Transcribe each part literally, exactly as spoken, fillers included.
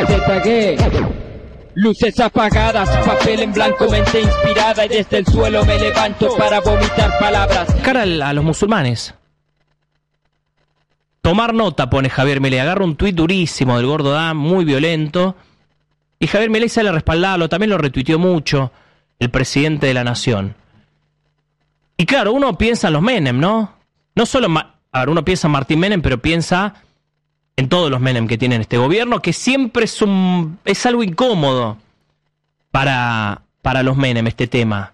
te tagué. Luces apagadas, papel en blanco, mente inspirada y desde el suelo me levanto para vomitar palabras. Cara a los musulmanes. Tomar nota, pone Javier Milei. Agarra un tuit durísimo del Gordo Dan, muy violento. Y Javier Milei sale a respaldarlo, también lo retuiteó mucho el presidente de la nación. Y claro, uno piensa en los Menem, ¿no? No solo, Ma- a ver, uno piensa en Martín Menem, pero piensa en todos los Menem que tienen este gobierno, que siempre es un es algo incómodo para, para los Menem este tema.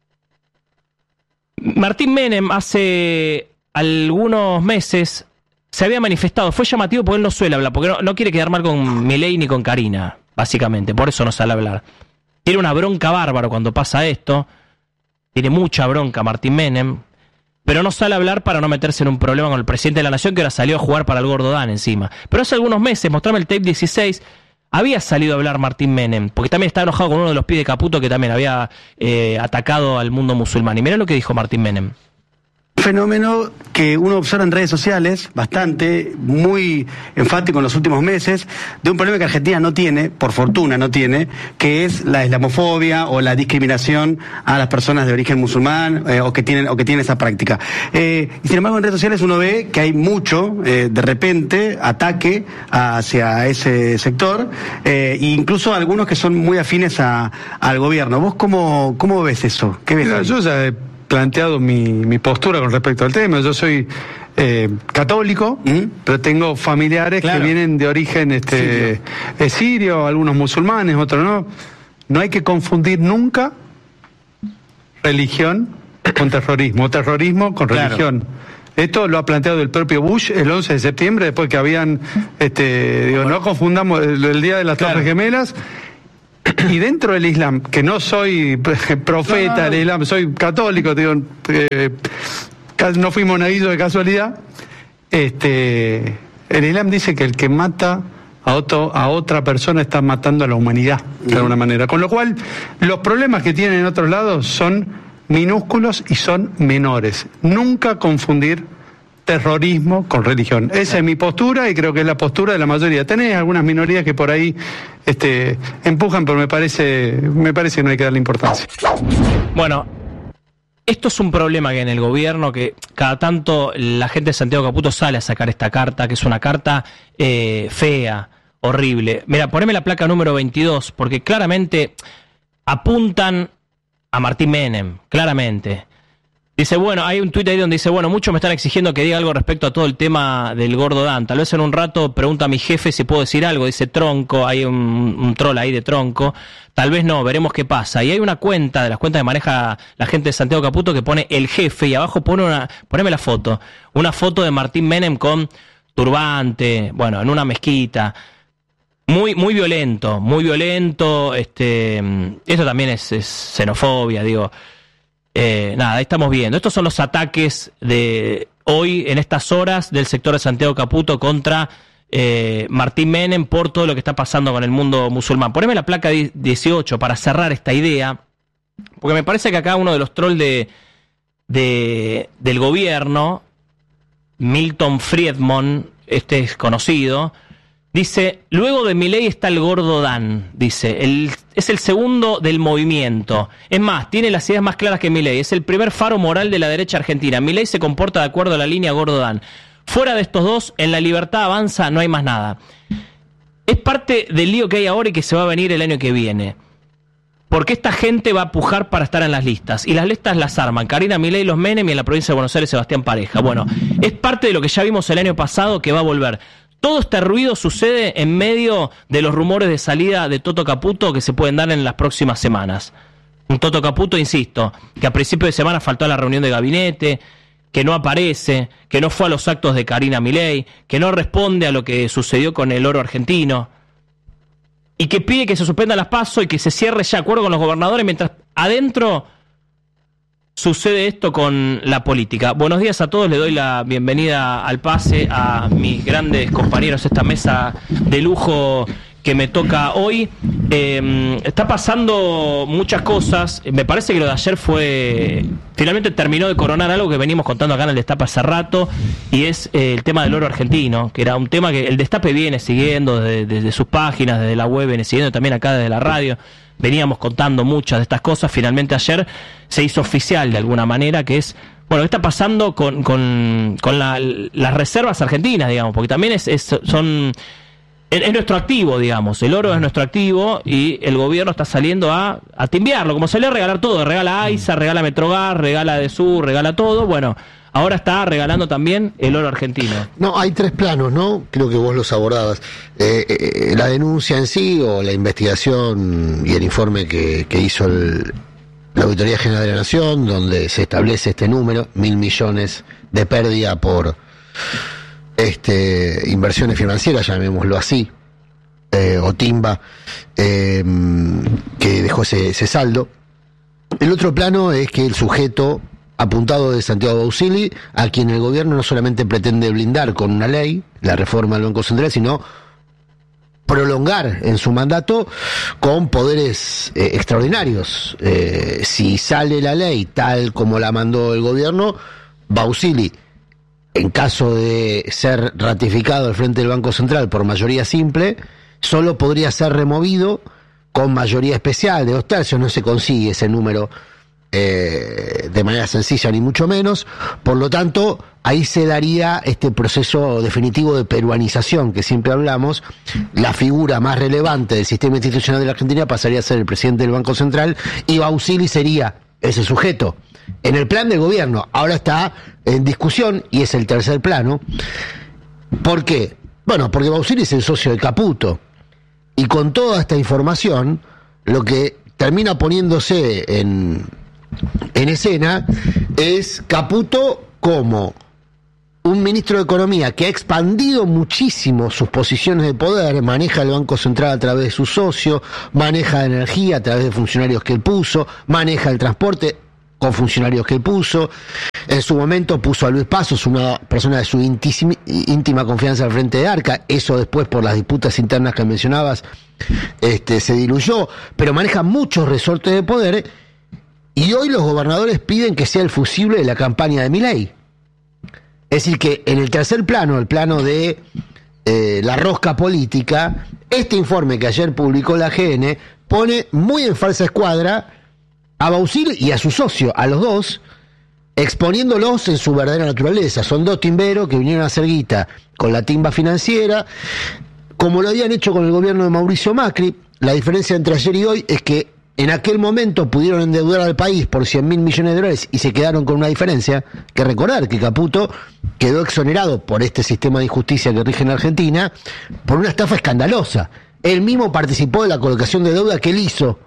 Martín Menem hace algunos meses se había manifestado, fue llamativo porque él no suele hablar, porque no, no quiere quedar mal con Milei ni con Karina, básicamente, por eso no sale hablar. Tiene una bronca bárbaro cuando pasa esto, tiene mucha bronca Martín Menem, pero no sale a hablar para no meterse en un problema con el presidente de la nación que ahora salió a jugar para el Gordo Dan encima. Pero hace algunos meses, mostrame el tape dieciséis, había salido a hablar Martín Menem, porque también estaba enojado con uno de los pibes de Caputo que también había eh, atacado al mundo musulmán. Y mirá lo que dijo Martín Menem. Un fenómeno que uno observa en redes sociales, bastante, muy enfático en los últimos meses, de un problema que Argentina no tiene, por fortuna no tiene, que es la islamofobia o la discriminación a las personas de origen musulmán eh, o que tienen o que tienen esa práctica. Eh, y sin embargo en redes sociales uno ve que hay mucho, eh, de repente, ataque hacia ese sector, eh, e incluso algunos que son muy afines a, al gobierno. ¿Vos cómo, cómo ves eso? ¿Qué ves? Mira, yo ya he planteado mi, mi postura con respecto al tema. Yo soy eh, católico, ¿Mm? pero tengo familiares claro. que vienen de origen este sirio. sirio, algunos musulmanes, otros no. No hay que confundir nunca religión con terrorismo, terrorismo con claro. religión. Esto lo ha planteado el propio Bush el once de septiembre, después que habían, este, digo, bueno. no confundamos el, el día de las claro. Torres Gemelas. Y dentro del Islam, que no soy profeta del Islam, soy católico, digo, eh, no fui monaguillo de casualidad, este, el Islam dice que el que mata a, otro, a otra persona está matando a la humanidad, de alguna manera. Con lo cual, los problemas que tienen en otros lados son minúsculos y son menores. Nunca confundir terrorismo con religión. Esa es mi postura y creo que es la postura de la mayoría. Tenés algunas minorías que por ahí este, empujan, pero me parece, me parece que no hay que darle importancia. Bueno, esto es un problema que en el gobierno, que cada tanto la gente de Santiago Caputo sale a sacar esta carta, que es una carta eh, fea, horrible. Mira, poneme la placa número veintidós, porque claramente apuntan a Martín Menem, claramente. Dice, bueno, hay un tuit ahí donde dice, bueno, muchos me están exigiendo que diga algo respecto a todo el tema del Gordo Dan. Tal vez en un rato pregunta a mi jefe si puedo decir algo. Dice Tronco, hay un, un troll ahí de Tronco. Tal vez no, veremos qué pasa. Y hay una cuenta, de las cuentas que maneja la gente de Santiago Caputo, que pone el jefe y abajo pone una, poneme la foto, una foto de Martín Menem con turbante, bueno, en una mezquita. Muy, muy violento, muy violento. Este, esto también es, es xenofobia, digo. Eh, nada, ahí estamos viendo. Estos son los ataques de hoy, en estas horas, del sector de Santiago Caputo contra eh, Martín Menem por todo lo que está pasando con el mundo musulmán. Poneme la placa dieciocho para cerrar esta idea, porque me parece que acá uno de los trolls de, de, del gobierno, Milton Friedman, este es conocido, dice, luego de Milei está el Gordo Dan, dice, el, es el segundo del movimiento. Es más, tiene las ideas más claras que Milei, es el primer faro moral de la derecha argentina. Milei se comporta de acuerdo a la línea Gordo Dan. Fuera de estos dos, en la libertad avanza, no hay más nada. Es parte del lío que hay ahora y que se va a venir el año que viene. Porque esta gente va a pujar para estar en las listas. Y las listas las arman Karina Milei, los Menem, y en la provincia de Buenos Aires Sebastián Pareja. Bueno, es parte de lo que ya vimos el año pasado que va a volver. Todo este ruido sucede en medio de los rumores de salida de Toto Caputo que se pueden dar en las próximas semanas. Un Toto Caputo, insisto, que a principio de semana faltó a la reunión de gabinete, que no aparece, que no fue a los actos de Karina Milei, que no responde a lo que sucedió con el oro argentino, y que pide que se suspendan las PASO y que se cierre ya acuerdo con los gobernadores, mientras adentro sucede esto con la política. Buenos días a todos, le doy la bienvenida al pase a mis grandes compañeros, esta mesa de lujo que me toca hoy. Eh, está pasando muchas cosas. Me parece que lo de ayer fue... Finalmente terminó de coronar algo que venimos contando acá en el Destape hace rato, y es eh, el tema del oro argentino, que era un tema que el Destape viene siguiendo desde, desde sus páginas, desde la web, viene siguiendo también acá desde la radio. Veníamos contando muchas de estas cosas. Finalmente ayer se hizo oficial de alguna manera, que es... Bueno, ¿qué está pasando con, con, con la, las reservas argentinas, digamos? Porque también es, es son... Es nuestro activo, digamos, el oro es nuestro activo y el gobierno está saliendo a, a timbiarlo, como se le regalar todo, regala AISA, regala Metrogas, regala DESUR, regala todo, bueno, ahora está regalando también el oro argentino. No, hay tres planos, ¿no? Creo que vos los abordabas. Eh, eh, la denuncia en sí o la investigación y el informe que, que hizo el, la Auditoría General de la Nación, donde se establece este número, mil millones de pérdida por... Este, inversiones financieras, llamémoslo así, eh, o timba, eh, que dejó ese, ese saldo. El otro plano es que el sujeto apuntado de Santiago Bausili, a quien el gobierno no solamente pretende blindar con una ley, la reforma del Banco Central, sino prolongar en su mandato con poderes eh, extraordinarios. Eh, si sale la ley tal como la mandó el gobierno, Bausili, en caso de ser ratificado al frente del Banco Central por mayoría simple, solo podría ser removido con mayoría especial de dos tercios. No se consigue ese número eh, de manera sencilla, ni mucho menos. Por lo tanto, ahí se daría este proceso definitivo de peruanización que siempre hablamos. La figura más relevante del sistema institucional de la Argentina pasaría a ser el presidente del Banco Central y Bausili sería ese sujeto. En el plan del gobierno, ahora está en discusión y es el tercer plano. ¿Por qué? Bueno, porque Bausili es el socio de Caputo y con toda esta información lo que termina poniéndose en, en escena es Caputo como un ministro de Economía que ha expandido muchísimo sus posiciones de poder, maneja el Banco Central a través de su socio, maneja la energía a través de funcionarios que él puso, maneja el transporte con funcionarios que él puso. En su momento puso a Luis Pasos, una persona de su intísima, íntima confianza al frente de Arca. Eso después, por las disputas internas que mencionabas, este, se diluyó, pero maneja muchos resortes de poder y hoy los gobernadores piden que sea el fusible de la campaña de Milei. Es decir, que en el tercer plano, el plano de eh, la rosca política, este informe que ayer publicó la G N pone muy en falsa escuadra a Bausili y a su socio, a los dos, exponiéndolos en su verdadera naturaleza. Son dos timberos que vinieron a hacer guita con la timba financiera, como lo habían hecho con el gobierno de Mauricio Macri. La diferencia entre ayer y hoy es que en aquel momento pudieron endeudar al país por cien mil millones de dólares y se quedaron con una diferencia. Que recordar que Caputo quedó exonerado por este sistema de injusticia que rige en Argentina por una estafa escandalosa. Él mismo participó de la colocación de deuda que él hizo.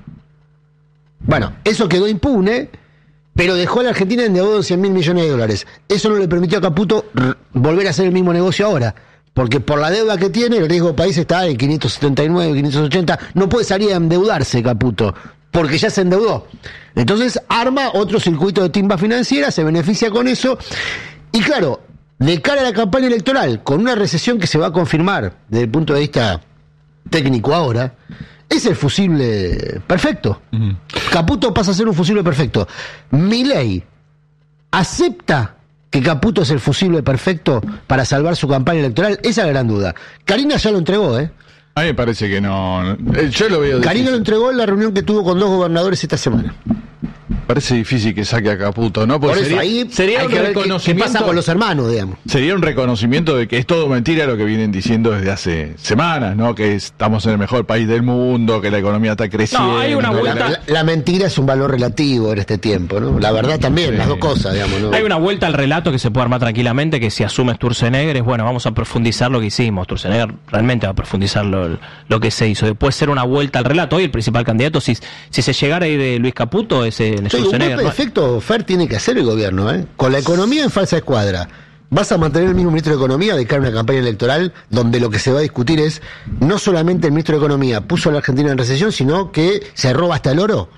Bueno, eso quedó impune, pero dejó a la Argentina endeudado en cien mil millones de dólares. Eso no le permitió a Caputo r- volver a hacer el mismo negocio ahora, porque por la deuda que tiene, el riesgo país está en quinientos setenta y nueve, quinientos ochenta, no puede salir a endeudarse Caputo, porque ya se endeudó. Entonces arma otro circuito de timba financiera, se beneficia con eso, y claro, de cara a la campaña electoral, con una recesión que se va a confirmar desde el punto de vista técnico ahora, es el fusible perfecto. Uh-huh. Caputo pasa a ser un fusible perfecto. Milei acepta que Caputo es el fusible perfecto para salvar su campaña electoral. Esa es la gran duda. Karina ya lo entregó, ¿eh? A mí me parece que no. Yo lo veo difícil. Karina lo entregó en la reunión que tuvo con dos gobernadores esta semana. Parece difícil que saque a Caputo, ¿no? Porque Por eso, sería, ahí sería hay un que ver reconocimiento. qué pasa con los hermanos, digamos. Sería un reconocimiento de que es todo mentira lo que vienen diciendo desde hace semanas, ¿no? Que estamos en el mejor país del mundo, que la economía está creciendo. No, hay una vuelta. La, la mentira es un valor relativo en este tiempo, ¿no? La verdad también, sí. Las dos cosas, digamos, ¿no? Hay una vuelta al relato que se puede armar tranquilamente, que si asume Sturzenegger es, bueno, vamos a profundizar lo que hicimos. Sturzenegger realmente va a profundizar lo, lo que se hizo. Puede ser una vuelta al relato. Hoy el principal candidato, si, si se llegara ahí de Luis Caputo, es eh, Sturzenegger. Un efecto Fer tiene que hacer el gobierno, ¿eh? Con la economía en falsa escuadra. ¿Vas a mantener el mismo ministro de Economía de cara a una campaña electoral donde lo que se va a discutir es no solamente el ministro de Economía puso a la Argentina en recesión, sino que se roba hasta el oro?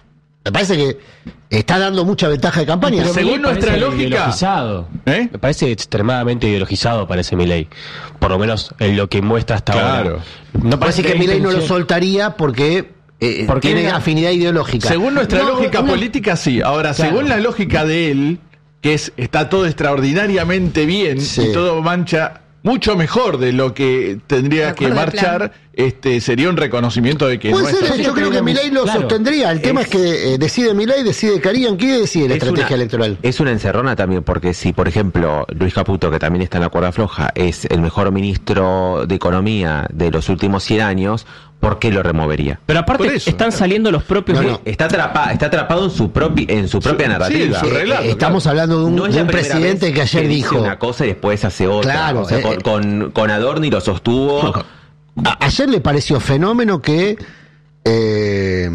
Me parece que está dando mucha ventaja de campaña. Pero según nuestra lógica, ideologizado. ¿Eh? Me parece extremadamente ideologizado, parece Milei. Por lo menos en lo que muestra hasta Claro. ahora. No parece que Milei no lo intención- soltaría porque, eh, Porque tiene era- afinidad ideológica. Según nuestra No, lógica una- política, sí. Ahora, Claro. según la lógica de él, que es está todo extraordinariamente bien Sí. y todo mancha mucho mejor de lo que tendría De que acuerdo al marchar, este sería un reconocimiento de que Puede no es ser, así. yo creo que Milei lo Claro. sostendría. El tema es que eh, decide Milei, decide Carian. ¿Quién decide la Es estrategia una- electoral? Es una encerrona también, porque si, por ejemplo, Luis Caputo, que también está en la cuerda floja, es el mejor ministro de Economía de los últimos cien años, ¿por qué lo removería? Pero aparte Por eso, están claro. saliendo los propios... No, no. Está, atrapa- está atrapado en su, propi, en su propia Sí, narrativa. en su relato, Eh, estamos hablando de un, No es de la un primera presidente vez que ayer dice dijo. una cosa y después hace otra. Claro, O sea, eh, con, eh. con, con Adorni lo sostuvo. A- ayer le pareció fenómeno que. eh,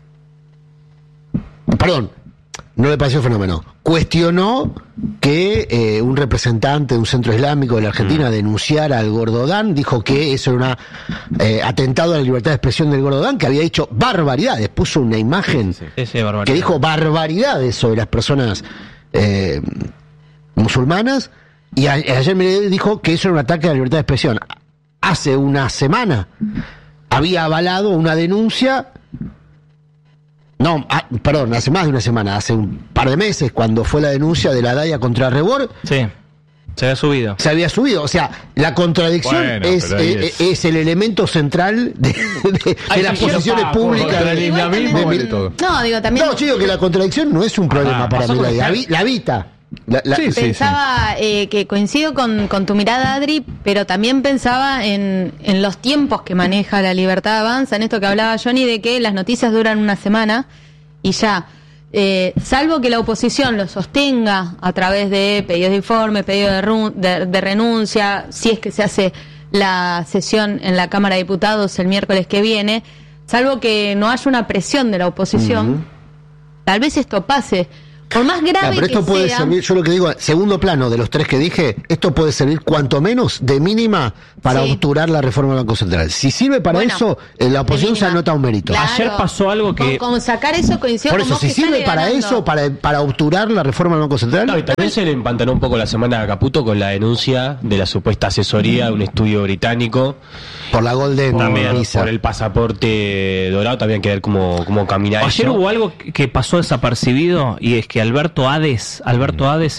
perdón, no le pareció fenómeno. Cuestionó que eh, un representante de un centro islámico de la Argentina Mm. denunciara al Gordodán. Dijo que eso era un atentado a la libertad de expresión del Gordodán, que había dicho barbaridades. Puso una imagen Sí, sí, barbaridad. que dijo barbaridades sobre las personas eh, musulmanas. Y a- ayer me dijo que eso era un ataque a la libertad de expresión. Hace una semana había avalado una denuncia. No, ah, perdón, hace más de una semana, hace un par de meses, cuando fue la denuncia de la D A I A contra Rebord, Sí, se había subido. se había subido. O sea, la contradicción Bueno, es, pero ahí eh, es- es el elemento central de, de- de Ay, las sí, posiciones Paco, públicas. contra el de- Igual islamismo también- y de todo. No, digo, también No, yo digo que la contradicción no es un problema Ah, para pasó mí, con la, esta- vi- la evita. La- la- Sí, sí, sí. pensaba eh, que coincido con, con tu mirada, Adri, pero también pensaba en, en los tiempos que maneja la Libertad Avanza, en esto que hablaba Johnny, de que las noticias duran una semana y ya. Eh, salvo que la oposición lo sostenga a través de pedidos de informe, pedidos de, ru- de, de renuncia, si es que se hace la sesión en la Cámara de Diputados el miércoles que viene, salvo que no haya una presión de la oposición, tal vez esto pase. Por más grave Ah, pero esto que puede sea, servir, yo lo que digo, segundo plano de los tres que dije, esto puede servir cuanto menos de mínima para Sí. obturar la reforma del Banco Central. Si sirve para Bueno, eso, eh, la oposición de se mínima. anota un mérito. Claro. Ayer pasó algo que... Con, con sacar eso coincido Por con eso, vos si que sirve sale para ganando. eso, para, para obturar la reforma del Banco Central, No, y también se le empantanó un poco la semana a Caputo con la denuncia de la supuesta asesoría de un estudio británico. por la Golden También Visa. por el pasaporte dorado, también que ver cómo, cómo camina Ayer eso. hubo algo que que pasó desapercibido y es que Alberto Hades, Alberto Hades